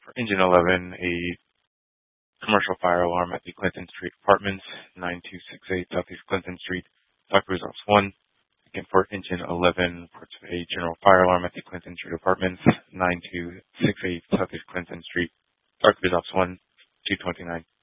For Engine 11, a commercial fire alarm at the Clinton Street Apartments, 9268 Southeast Clinton Street. Dock results 1. Again, for Engine 11, reports of a general fire alarm at the Clinton Street Apartments, 9268 Southeast Clinton Street. Dock results 1, 229.